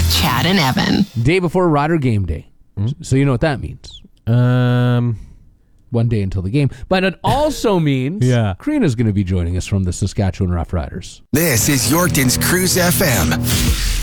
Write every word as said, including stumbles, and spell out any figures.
with Chad and Evan. Day before Rider game day. Mm-hmm. So you know what that means. Um, One day until the game. But it also means yeah. Karina's going to be joining us from the Saskatchewan Rough Riders. This is Yorkton's Cruise F M.